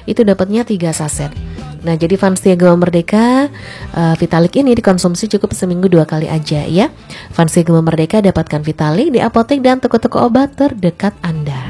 itu dapatnya 3 saset. Nah, jadi fans Setia Gema Merdeka, Vitalik ini dikonsumsi cukup seminggu 2 kali aja ya. Fans Setia Gema Merdeka dapatkan Vitalik di apotek dan toko-toko obat terdekat Anda.